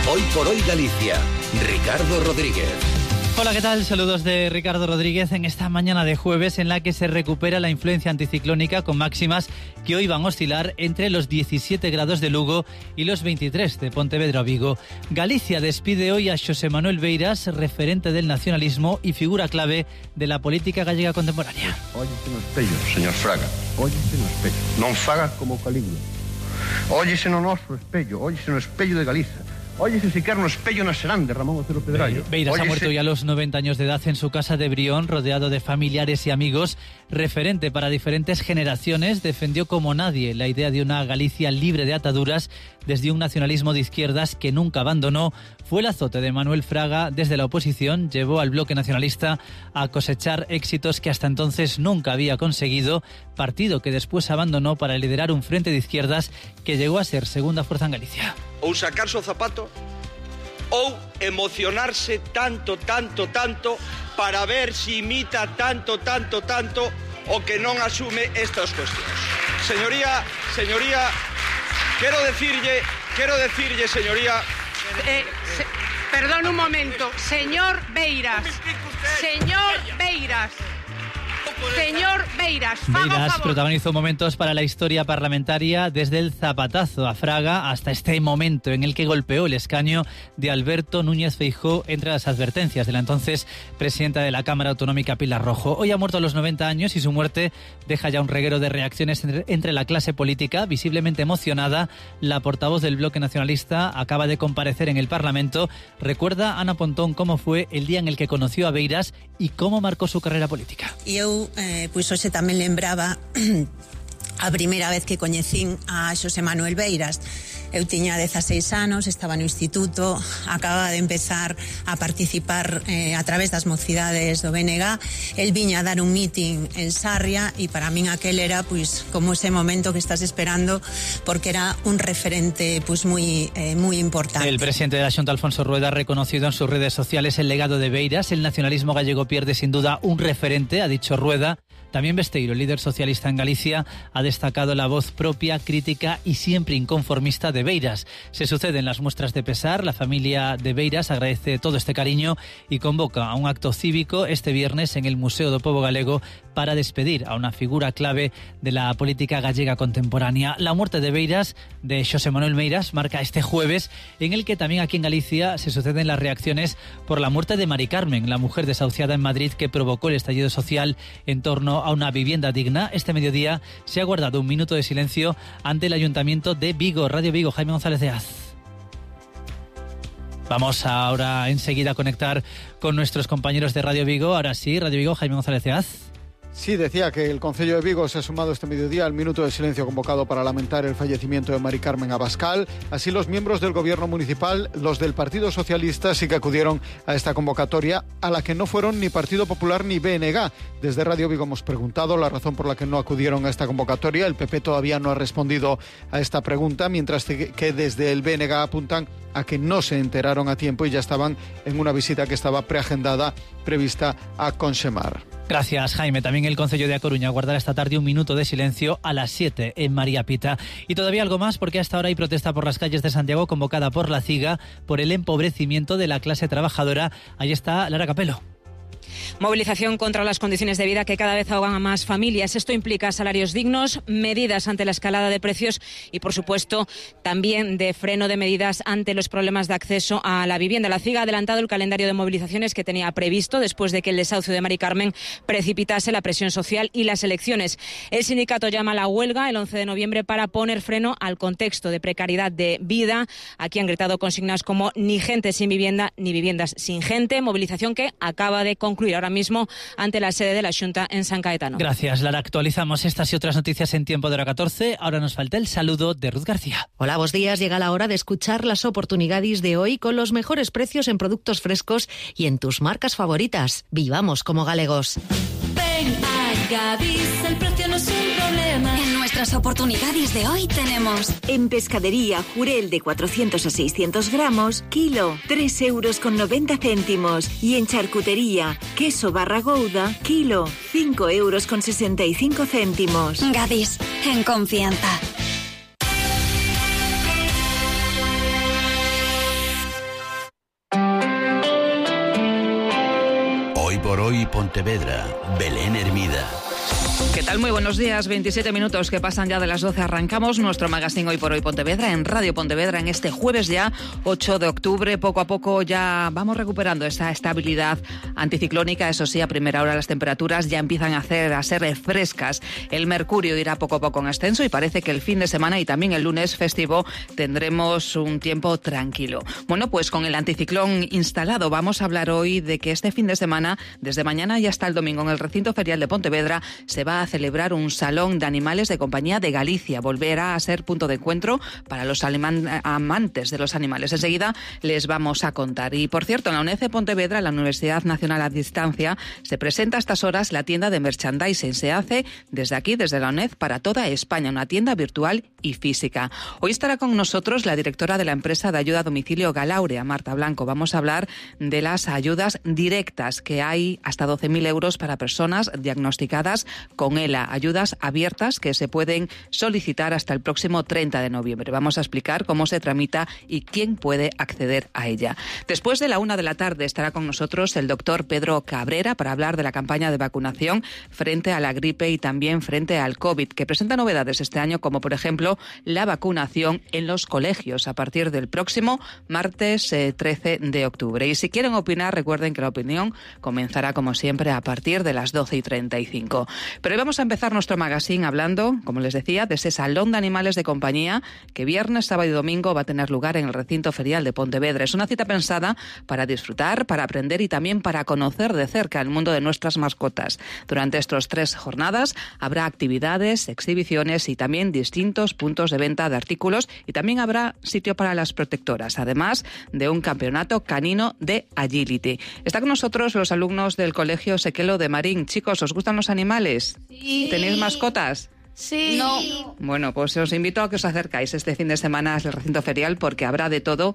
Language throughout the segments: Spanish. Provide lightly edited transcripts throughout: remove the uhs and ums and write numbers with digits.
Hoy por hoy Galicia, Ricardo Rodríguez. Hola, ¿qué tal? Saludos de Ricardo Rodríguez en esta mañana de jueves en la que se recupera la influencia anticiclónica con máximas que hoy van a oscilar entre los 17 grados de Lugo y los 23 de Pontevedra o Vigo. Galicia despide hoy a Xosé Manuel Beiras, referente del nacionalismo y figura clave de la política gallega contemporánea. Óyese no espello, señor Fraga, óyese no espello. Non faga como Calígula. Óyese no noso espello, óyese no espello de Galiza. Óyese si quer no espello na Serán de Ramón Otero Pedrallo. Beiras ha muerto ya a los 90 años de edad en su casa de Brión, rodeado de familiares y amigos. Referente para diferentes generaciones, defendió como nadie la idea de una Galicia libre de ataduras desde un nacionalismo de izquierdas que nunca abandonó. Fue el azote de Manuel Fraga desde la oposición, llevó al bloque nacionalista a cosechar éxitos que hasta entonces nunca había conseguido, partido que después abandonó para liderar un frente de izquierdas que llegó a ser segunda fuerza en Galicia. Ou sacarse o zapato ou emocionarse tanto para ver si imita tanto o que non asume estas cuestións. Señoría, quero decirlle, señoría... Perdón un momento, señor Beiras, Beiras protagonizó momentos para la historia parlamentaria desde el zapatazo a Fraga hasta este momento en el que golpeó el escaño de Alberto Núñez Feijóo entre las advertencias de la entonces presidenta de la Cámara Autonómica Pilar Rojo. Hoy ha muerto a los 90 años y su muerte deja ya un reguero de reacciones entre la clase política, visiblemente emocionada. La portavoz del bloque nacionalista acaba de comparecer en el Parlamento. Recuerda Ana Pontón cómo fue el día en el que conoció a Beiras y cómo marcó su carrera política. Pois hoxe tamén lembraba a primeira vez que coñecín a Xosé Manuel Beiras. Eu tiña 16 anos, estaba no instituto, acababa de empezar a participar a través das mocidades do BNG. El viña a dar un meeting en Sarria e para min aquel era pois como ese momento que estás esperando porque era un referente pois moi importante. El presidente de la Xunta, Alfonso Rueda, ha reconocido en sus redes sociales el legado de Beiras. El nacionalismo gallego pierde sin duda un referente, ha dicho Rueda. También Besteiro, el líder socialista en Galicia, ha destacado la voz propia, crítica y siempre inconformista de Beiras. Se suceden las muestras de pesar. La familia de Beiras agradece todo este cariño y convoca a un acto cívico este viernes en el Museo do Pobo Galego para despedir a una figura clave de la política gallega contemporánea. La muerte de Beiras, de Xosé Manuel Beiras, marca este jueves en el que también aquí en Galicia se suceden las reacciones por la muerte de Mari Carmen, la mujer desahuciada en Madrid que provocó el estallido social en torno a una vivienda digna. Este mediodía se ha guardado un minuto de silencio ante el Ayuntamiento de Vigo. Radio Vigo, Jaime González de Az. Vamos ahora enseguida a conectar con nuestros compañeros de Radio Vigo. Ahora sí, Radio Vigo, Jaime González de Az. Sí, decía que el Concello de Vigo se ha sumado este mediodía al minuto de silencio convocado para lamentar el fallecimiento de Mari Carmen Abascal. Así los miembros del gobierno municipal, los del Partido Socialista, sí que acudieron a esta convocatoria, a la que no fueron ni Partido Popular ni BNG. Desde Radio Vigo hemos preguntado la razón por la que no acudieron a esta convocatoria. El PP todavía no ha respondido a esta pregunta, mientras que desde el BNG apuntan a que no se enteraron a tiempo y ya estaban en una visita que estaba preagendada, prevista a Conxemar. Gracias, Jaime. También el Concello de A Coruña guardará esta tarde un minuto de silencio a las 7 en María Pita. Y todavía algo más, porque hasta ahora hay protesta por las calles de Santiago convocada por la CIGA por el empobrecimiento de la clase trabajadora. Ahí está Lara Capelo. Movilización contra las condiciones de vida que cada vez ahogan a más familias. Esto implica salarios dignos, medidas ante la escalada de precios y, por supuesto, también de freno de medidas ante los problemas de acceso a la vivienda. La CIGA ha adelantado el calendario de movilizaciones que tenía previsto después de que el desahucio de Mari Carmen precipitase la presión social y las elecciones. El sindicato llama a la huelga el 11 de noviembre para poner freno al contexto de precariedad de vida. Aquí han gritado consignas como ni gente sin vivienda ni viviendas sin gente. Movilización que acaba de concluir ahora mismo ante la sede de la Xunta en San Caetano. Gracias, Lara. Actualizamos estas y otras noticias en tiempo de hora 14. Ahora nos falta el saludo de Ruth García. Hola, buenos días. Llega la hora de escuchar las oportunidades de hoy con los mejores precios en productos frescos y en tus marcas favoritas. Vivamos como galegos. Ven a Gadis, el precio no es un problema. En nuestras oportunidades de hoy tenemos... En pescadería, jurel de 400 a 600 gramos, kilo, 3,90 €. Y en charcutería, queso barra Gouda, kilo, 5,65 €. Gadis, en confianza. por hoy Pontevedra, Belén Hermida. ¿Qué tal? Muy buenos días, 27 minutos que pasan ya de las 12. Arrancamos nuestro magazine Hoy por Hoy Pontevedra en Radio Pontevedra en este jueves ya 8 de octubre. Poco a poco ya vamos recuperando esa estabilidad anticiclónica. Eso sí, a primera hora las temperaturas ya empiezan a ser frescas. El mercurio irá poco a poco en ascenso y parece que el fin de semana y también el lunes festivo tendremos un tiempo tranquilo. Bueno, pues con el anticiclón instalado vamos a hablar hoy de que este fin de semana, desde mañana y hasta el domingo en el recinto ferial de Pontevedra, se va a celebrar un salón de animales de compañía de Galicia. Volverá a ser punto de encuentro para los amantes de los animales. Enseguida les vamos a contar. Y por cierto, en la UNED de Pontevedra, la Universidad Nacional a Distancia, se presenta a estas horas la tienda de merchandising. Se hace desde aquí, desde la UNED, para toda España, una tienda virtual y física. Hoy estará con nosotros la directora de la empresa de ayuda a domicilio Galaurea, Marta Blanco. Vamos a hablar de las ayudas directas, que hay hasta 12.000 euros para personas diagnosticadas con ELA, ayudas abiertas que se pueden solicitar hasta el próximo 30 de noviembre. Vamos a explicar cómo se tramita y quién puede acceder a ella. Después de la 1 de la tarde estará con nosotros el doctor Pedro Cabrera para hablar de la campaña de vacunación frente a la gripe y también frente al COVID, que presenta novedades este año, como por ejemplo la vacunación en los colegios a partir del próximo martes 13 de octubre. Y si quieren opinar, recuerden que la opinión comenzará como siempre a partir de las 12:35. Pero hoy vamos a empezar nuestro magazine hablando, como les decía, de ese salón de animales de compañía que viernes, sábado y domingo va a tener lugar en el recinto ferial de Pontevedra. Es una cita pensada para disfrutar, para aprender y también para conocer de cerca el mundo de nuestras mascotas. Durante estas 3 jornadas habrá actividades, exhibiciones y también distintos puntos de venta de artículos, y también habrá sitio para las protectoras, además de un campeonato canino de agility. Está con nosotros los alumnos del Colegio Sequelo de Marín. Chicos, ¿os gustan los animales? Sí. ¿Tenéis mascotas? Sí. No. Bueno, pues os invito a que os acercáis este fin de semana al recinto ferial, porque habrá de todo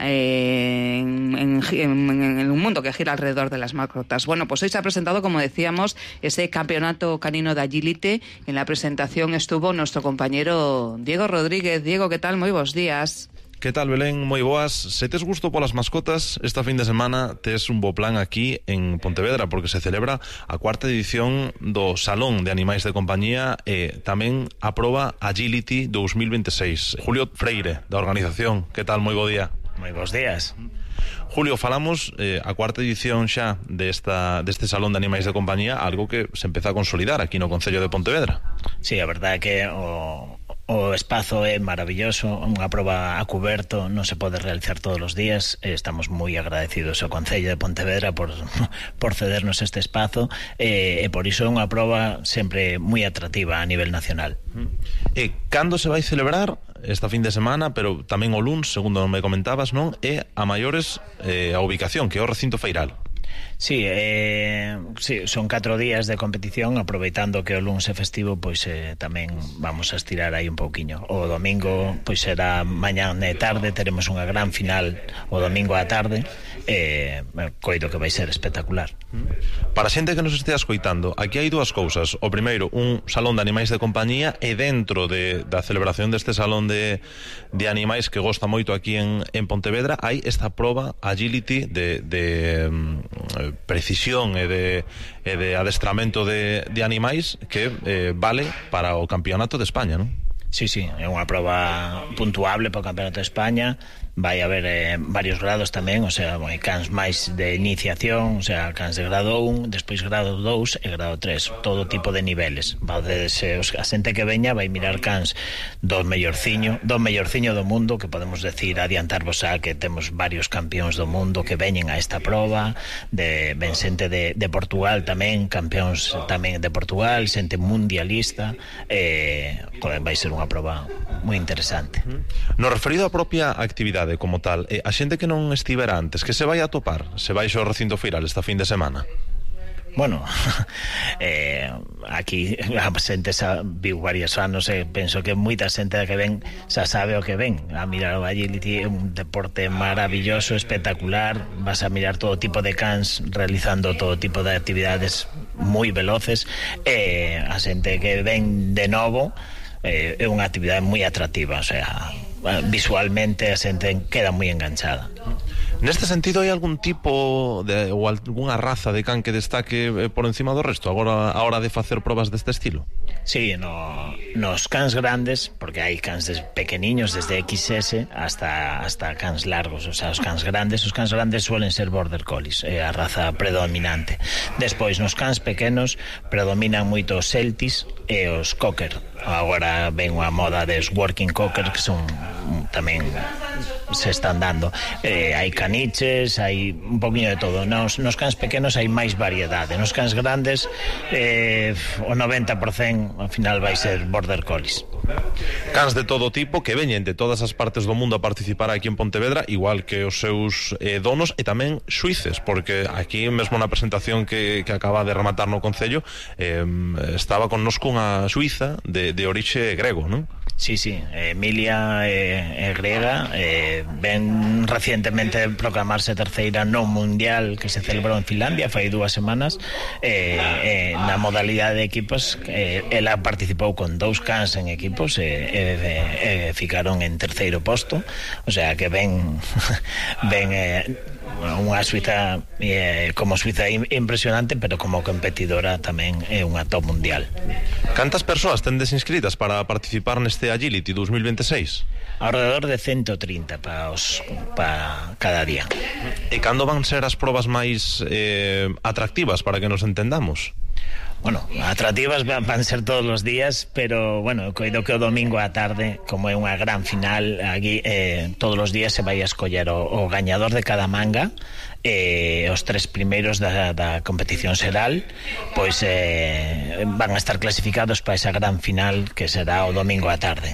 en un mundo que gira alrededor de las mascotas. Bueno, pues hoy se ha presentado, como decíamos, ese campeonato canino de agility. En la presentación estuvo nuestro compañero Diego Rodríguez. Diego, ¿qué tal? Muy buenos días. Que tal, Belén? Moi boas. Se tes gusto polas mascotas, esta fin de semana tes un bo plan aquí en Pontevedra, porque se celebra a 4ª edición do Salón de Animais de Compañía e tamén a proba Agility 2026. Julio Freire, da organización. Que tal? Moi bo día. Moi bons días. Julio, falamos a 4ª edición xa deste Salón de Animais de Compañía, algo que se empeza a consolidar aquí no Concello de Pontevedra. Sí, a verdade é que o espazo é maravilloso, unha proba a cuberto non se pode realizar todos os días. Estamos moi agradecidos ao Concello de Pontevedra por cedernos este espazo, e por iso é unha proba sempre moi atractiva a nivel nacional. E cando se vai celebrar esta fin de semana, pero tamén o luns, segundo me comentabas, non? É a maiores a ubicación, que é o recinto feiral. Sí, son 4 días de competición, aproveitando que o luns é festivo, pois tamén vamos a estirar aí un pouquiño. O domingo pois será mañán e tarde, teremos unha gran final o domingo á tarde, coido que vai ser espectacular. Para a xente que nos estea escoitando, aquí hai 2 cousas. O primeiro, un salón de animais de compañía, e dentro da celebración deste salón de animais que gosta moito aquí en Pontevedra, hai esta proba agility de precisión e de adestramento de animais que vale para o campeonato de España, non? Sí, é unha proba puntuable para o campeonato de España. Vai haber varios grados tamén, o sea, cans máis de iniciación, o sea, cans de grado 1, despois grado 2 e grado 3, todo tipo de niveles. A xente que veña vai mirar cans do mellorciño do mundo, que podemos decir, adiantarvos a que temos varios campións do mundo que veñen a esta proba, ven xente de Portugal tamén, campións tamén de Portugal, xente mundialista, vai ser unha proba moi interesante. No referido á propia actividade como tal, a xente que non estivera antes, que se vai a topar? Se vai ao recinto feiral esta fin de semana? Bueno, aquí a xente viu varios anos, penso que moita xente que ven xa sabe o que ven a mirar o agility. É un deporte maravilloso, espectacular. Vas a mirar todo tipo de cans realizando todo tipo de actividades moi veloces, e a xente que ven de novo é unha actividade moi atractiva, o sea, visualmente a xente queda moi enganchada. Neste sentido, hai algún tipo ou algunha raza de can que destaque por encima do resto agora a hora de facer probas deste estilo? Sí, nos cans grandes, porque hai cans pequeniños desde XS hasta cans largos, o sea, os cans grandes suelen ser border collies, é a raza predominante. Despois, nos cans pequenos predominan moito os Celtis e os Cocker. Agora ven unha moda des working Cocker que son tamén se están dando. Hai caniches, hai un poquinho de todo. Nos cans pequenos hai máis variedade. Nos cans grandes o 90% ao final vai ser border collies. Cans de todo tipo que veñen de todas as partes do mundo a participar aquí en Pontevedra, igual que os seus donos e tamén suíces, porque aquí mesmo na presentación que acaba de rematar no Concello estaba connosco unha suiza de orixe grego, non? Sí, Emilia é grega, ven recientemente proclamarse terceira no mundial que se celebrou en Finlandia fai 2 semanas, na modalidade de equipos ela participou con 2 cans en equipos e ficaron en terceiro posto, o sea que ven unha Suiza como Suiza impresionante, pero como competidora tamén é unha top mundial. Cantas persoas tendes inscritas para participar neste Agility 2026? Alrededor de 130 para cada día. E cando van ser as probas máis atractivas para que nos entendamos? Bueno, atractivas van ser todos os días, pero, bueno, coido que o domingo á tarde, como é unha gran final, aquí todos os días se vai a escoller o gañador de cada manga, os 3 primeiros da competición xeral, pois van a estar clasificados para esa gran final que será o domingo á tarde.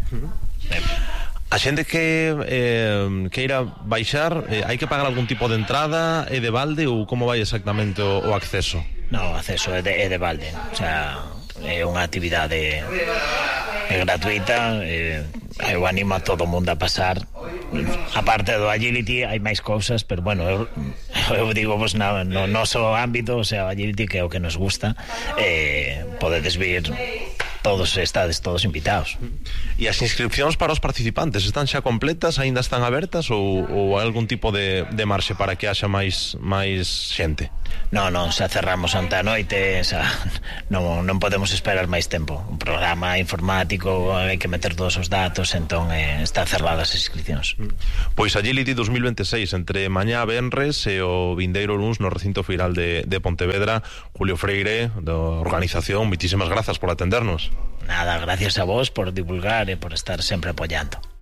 A xente que queira baixar, hai que pagar algún tipo de entrada, é de balde ou como vai exactamente o acceso? No, o acceso é de balde, o sea, é unha actividade gratuita, eu animo a todo o mundo a pasar. A parte do Agility hai máis cousas, pero bueno, eu digo vos no noso ámbito, o sea, o Agility que é o que nos gusta, podedes vir estades todos invitados. E as inscripcións para os participantes están xa completas, aínda están abertas ou hai algún tipo de marxe para que haxa máis xente? Non, xa cerramos ante a noite, xa non podemos esperar máis tempo. Un programa informático, hai que meter todos os datos, entón están cerradas as inscripcións. Pois Agility 2026 entre mañá a venres e o vindeiro luns no recinto feiral de Pontevedra. Julio Freire, da organización, muchísimas grazas por atendernos. Nada, gracias a vos por divulgar e por estar sempre apoyando.